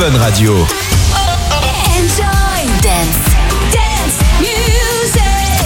Fun Radio. Enjoy dance music.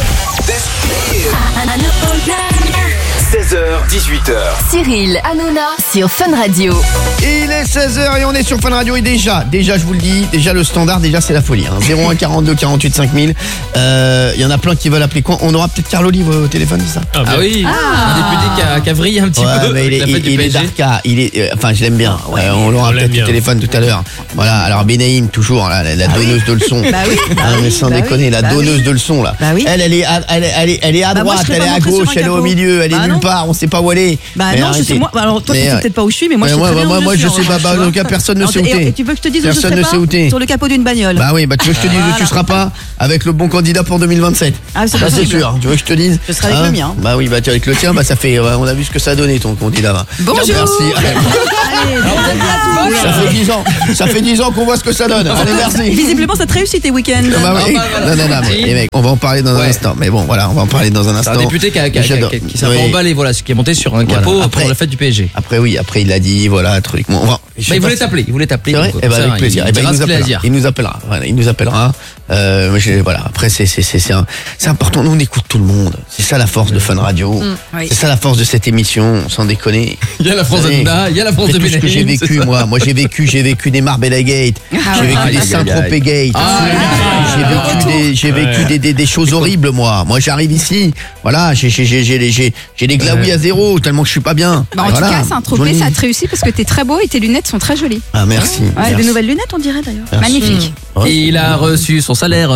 16h-18h. Cyril Hanouna sur Fun Radio. Il est 16h et on est sur Fun Radio et déjà je vous le dis, déjà le standard, déjà c'est la folie. 01 42 48 5000. Il y en a plein qui veulent appeler quoi. On aura peut-être Carlo Livre au téléphone, c'est ça? Ah oui, un député qui a vrillé un petit peu. Mais il est d'Arca, enfin je l'aime bien. On l'aura peut-être au téléphone tout à l'heure. Voilà, alors Benaïm toujours la donneuse de leçons. Bah oui. Mais sans déconner, la donneuse de leçons là. Bah oui. Elle est à droite, elle est à gauche, elle est au milieu, elle est nulle part, on sait pas où elle est. Bah mais non, je sais moi. Alors toi tu sais peut-être pas où je suis, mais moi je sais très bien où moi je suis. je sais pas, donc personne ne sait où t'es. Et tu veux que je te dise où je Personne serai ne sait où t'es. Sur le capot d'une bagnole. Bah oui, tu veux que je te dise où tu seras pas avec le bon candidat pour 2027. Ah, c'est Ça c'est possible. sûr. Tu veux que je te dise? Je serai avec le mien. Bah oui, tu avec le tien, ça fait on a vu ce que ça a donné ton candidat. Bonjour. Merci. Allez, Ça fait 10 ans qu'on voit ce que ça donne. Allez, merci. visiblement ça te réussit tes week-ends. Bah oui. Non, mais les mecs, on va en parler dans un instant. Mais bon, voilà, on va en parler dans un C'est instant. un député qui s'est un peu emballé, voilà, ce qui est monté sur un capot Voilà. Après- pour la fête du PSG. Après il a dit, voilà, truc. Bon, Il voulait t'appeler. C'est vrai? donc, Eh ben, ça, avec plaisir. il Eh ben, dira ce qu'il a à dire. il nous appellera. Voilà, il nous appellera. Voilà. Après, c'est important. Nous, on écoute tout le monde. C'est ça la force de Fun Radio. oui. C'est ça la force de cette émission, sans déconner. Il y a la France Vous savez, d'Anouna, il y a la France de c'est tout ce que j'ai Benaïm, vécu, c'est ça. moi. Moi, j'ai vécu des Marbella Gate. J'ai vécu des Saint-Tropez Gate. J'ai vécu des choses horribles, moi. Moi, j'arrive ici. Voilà, j'ai les glaouis à zéro, tellement que je suis pas bien. Bah en Voilà. tout cas, Saint-Tropez, ça te réussit parce que t'es très beau et tes lunettes sont très jolies. Ah, merci. Ouais, Merci. des nouvelles lunettes on dirait d'ailleurs. Merci. Magnifique. Il a reçu son salaire.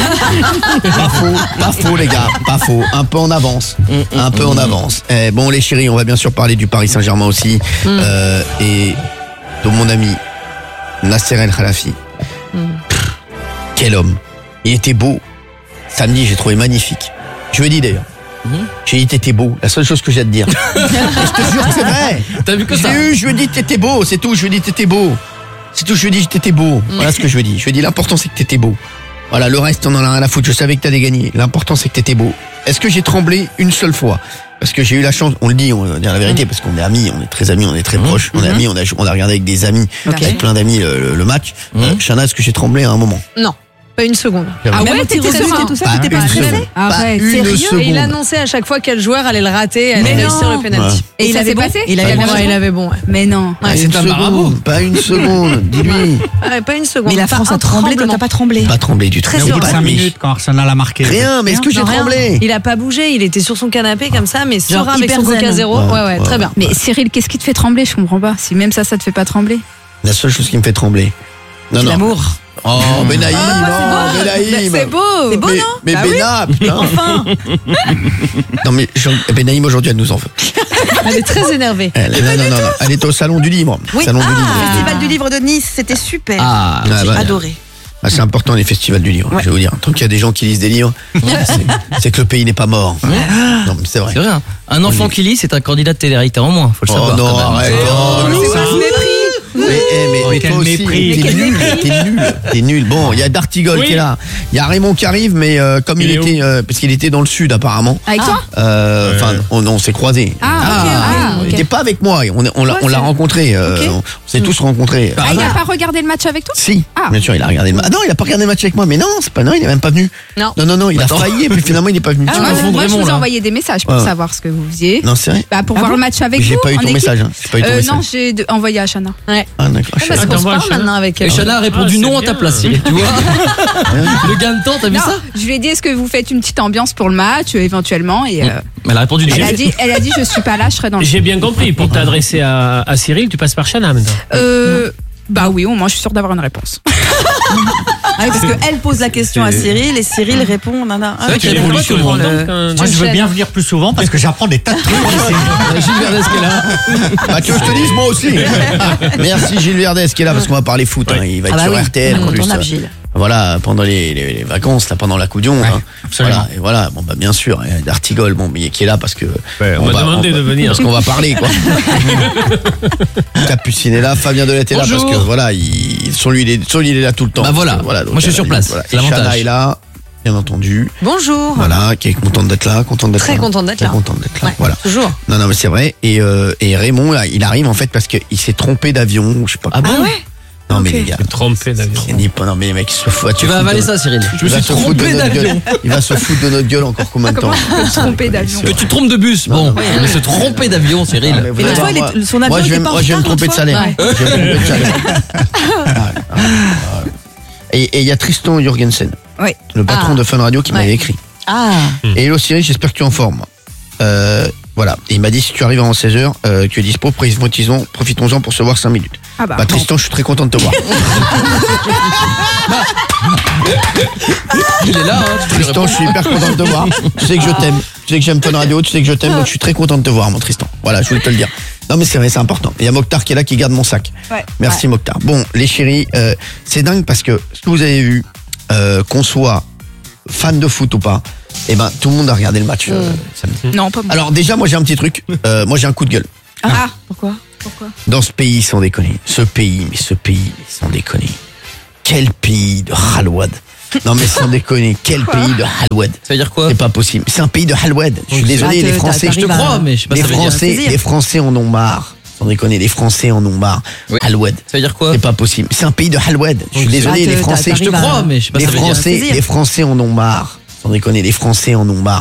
Pas faux les gars, pas faux. Un peu en avance. Un peu en avance. Bon les chéris, on va bien sûr parler du Paris Saint-Germain aussi. Et de mon ami Nasser El Khelaïfi. Quel homme. Il était beau. Samedi, j'ai trouvé magnifique. Je lui ai dit d'ailleurs. J'ai dit t'étais beau. La seule chose que j'ai à te dire. Je te jure que c'est vrai. T'as vu que ça? Je lui ai dit t'étais beau, c'est tout. Je lui ai dit t'étais beau. C'est tout, je lui ai dit t'étais beau. Voilà ce que je lui ai dit. Je lui ai dit l'important c'est que t'étais beau. Voilà, le reste on en a rien à foutre. Je savais que t'allais gagner. L'important c'est que t'étais beau. Est-ce que j'ai tremblé une seule fois? Parce que j'ai eu la chance, on le dit, on va dire la vérité, parce qu'on est amis, on est très amis, on est très proches, on est amis, on a regardé avec des amis, avec plein d'amis le match. Chana, est-ce que j'ai tremblé à un moment? Non, pas une seconde. Ah Même ouais, au tir au t'étais but serein. et tout ça, Pas t'étais pas une stressé. seconde. Pas Arrête, une sérieux seconde. Et il annonçait à chaque fois quel joueur allait le rater, allait Mais réussir non. le penalty. Et ça avait s'est bon. passé? Il avait bon. Ouais, il avait bon. Ouais. Mais non. Pas c'est une un marabout. seconde, pas une seconde, dis-lui. Ouais, pas une seconde. Mais la Pas France un a tremblé, toi tremblement. t'as pas tremblé. Pas tremblé du tout. Très Pas sûr. de Au bout de 5 nuit. minutes quand Arsenal a marqué. Rien, mais est-ce que j'ai Non, rien. tremblé? Il a pas bougé, il était sur son canapé comme ça, mais Genre serein avec hyper son coca zen. zéro. Ouais, très bien. Mais Cyril, qu'est-ce qui te fait trembler? Je comprends pas. Si même ça te fait pas trembler. La seule chose qui me fait trembler. Non, non. L'amour. Oh, Benaïm, non, Benaïm. C'est beau. C'est beau, non? Mais Bah oui. Béna, putain. Enfin. Non, mais Benaïm, aujourd'hui, elle nous en veut. Elle est très énervée. Non. Elle est au Salon du Livre. Oui. Salon du Livre. Festival du livre de Nice, c'était super. Ah, Ah, J'ai bah, adoré. ah, c'est important les festivals du livre, je vais vous dire. Tant qu'il y a des gens qui lisent des livres, c'est que le pays n'est pas mort. Non, mais c'est vrai. c'est vrai. Hein. Un enfant qui lit, c'est un candidat de télé-réalité en moins. Faut le Oh savoir. non, quand même. arrête. ça. Mais quel toi aussi, mépris. t'es nul. Bon, il y a D'Artigol qui est là. Il y a Raymond qui arrive, mais comme il était, parce qu'il était dans le sud apparemment. Avec toi? Enfin, on s'est croisés. Ah, Il ok. n'était pas avec moi. On l'a rencontré. On s'est tous rencontrés. Ah, il a pas regardé le match avec toi? Si, Ah. bien sûr, il a regardé le match. Ah non, il a pas regardé le match avec moi. Mais non, il est même pas venu. Non. Non, il a failli et puis finalement il n'est pas venu. Ah, moi, confonds moi, je vraiment, vous ai là. envoyé des messages pour Ouais. savoir ce que vous faisiez. Non, c'est vrai. Bah, pour voir le match avec vous. J'ai pas eu en ton équipe. message. J'ai pas eu ton message. Non, j'ai envoyé à Chana. Ouais. Ah d'accord. Parce qu'on se parle maintenant avec Et elle. Chana a répondu non à ta place, Cyril, tu vois. Le gain de temps, t'as vu Non, ça? je lui ai dit est-ce que vous faites une petite ambiance pour le match éventuellement et Elle a répondu non. elle a dit je suis pas là, je serai dans le. J'ai bien compris, pour t'adresser à Cyril, tu passes par Chana maintenant. Bah oui, au moins je suis sûre d'avoir une réponse. Ah oui, parce qu'elle pose la question à Cyril et Cyril répond. Nana. C'est vrai qu'il y a Pourquoi l'évolution. tu le Hein. rends Moi, je veux bien venir plus souvent parce que j'apprends des tas de trucs. Gilles Verdez qui est là. Bah tu veux que je te dise moi aussi. Merci Gilles Verdez qui est là parce qu'on va parler foot. Hein. Il va être Ah bah sur oui, RTL en plus. incontournable, Gilles. Voilà, pendant les vacances, là, pendant la Coupe du Monde. Hein. absolument. Voilà, et voilà, bon bah bien sûr, D'Artigol, bon, mais qui est là parce que on m'a demandé de venir. parce qu'on va parler quoi. Capucine est là, Fabien Delette est là parce Bonjour. que voilà, il est là tout le temps. Bah voilà. Parce que, donc, Moi, je suis sur place. Voilà. C'est Et l'avantage. Chana est là, bien entendu. Bonjour. Voilà, qui est contente d'être là, Très contente d'être là. contente d'être là. Ouais, Voilà. toujours. Non, mais c'est vrai. Et Raymond, là, il arrive en fait parce qu'il s'est trompé d'avion, je sais pas Ah quoi. bon? Non mais Ok. les gars. Trompé d'avion. Non mais les mecs, ils se foutent. Tu vas avaler ça, Cyril. Je me suis trompé d'avion. Il va se foutre de notre gueule encore combien de temps? Comment tu peux te tromper d'avion? Que tu te trompes de bus. Bon, mais se tromper d'avion, Ah, mais Cyril. vous Et l'autre allez fois, voir, son avion moi, je vais était pas en me retard, tromper de l'autre salaire. fois. Je vais me tromper de salaire. Et il y a Tristan Jurgensen, Ouais. le patron de Fun Radio, qui m'avait écrit. Ah, Et hello Cyril, j'espère que tu es en forme. Voilà. Et il m'a dit, si tu arrives avant 16h, tu es dispo, profitons-en pour se voir 5 minutes. Ah bah, Bah Tristan, je suis très content de te voir. Il est là, hein. Tu peux lui Tristan, je suis hyper content de te voir. Tu sais que je t'aime. Tu sais que j'aime Fun Radio, tu sais que je t'aime, donc je suis très content de te voir, mon Tristan. Voilà, je voulais te le dire. Non mais c'est vrai, c'est important. Il y a Mokhtar qui est là, qui garde mon sac. Ouais. Merci Mokhtar. Bon, les chéris, c'est dingue parce que ce que vous avez vu, qu'on soit fan de foot ou pas, eh ben tout le monde a regardé le match samedi. Non, pas moi. Alors déjà, moi j'ai un petit truc. Moi j'ai un coup de gueule. Ah, Pourquoi? Dans ce pays, sans déconner. Ce pays, sans déconner. Quel pays de halwad. Non mais sans déconner, quel pays de halwad. Ça veut dire quoi? C'est pas possible. C'est un pays de halwad. Je suis désolé, les Français. Je te crois, mais je sais pas Les ça veut dire. Français en ont marre. Sans déconner, les Français en ont marre. Oui. Halwad. Ça veut dire quoi? C'est pas possible. C'est un pays de halwad. Je suis désolé, les Français. Je te crois, mais je sais pas Les ça veut dire. Français en ont marre. Sans déconner, les Français en ont marre.